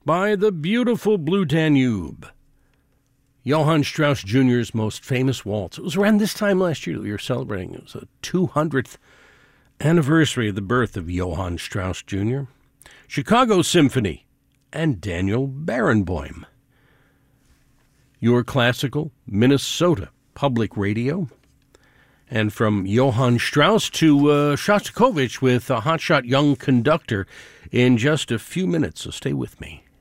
by the beautiful Blue Danube. Johann Strauss Jr.'s most famous waltz. It was around this time last year that we were celebrating. It was the 200th anniversary of the birth of Johann Strauss Jr., Chicago Symphony, and Daniel Barenboim. Your classical Minnesota Public Radio. And from Johann Strauss to Shostakovich with a hotshot young conductor in just a few minutes, so stay with me.